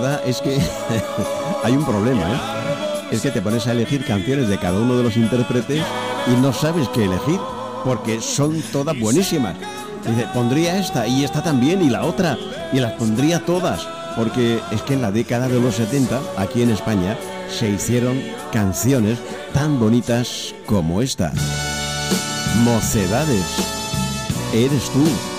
Es que hay un problema, ¿eh? Es que te pones a elegir canciones de cada uno de los intérpretes y no sabes qué elegir, porque son todas buenísimas. Dice, pondría esta y esta también y la otra, y las pondría todas, porque es que en la década de los 70, aquí en España, se hicieron canciones tan bonitas como esta. Mocedades, eres tú.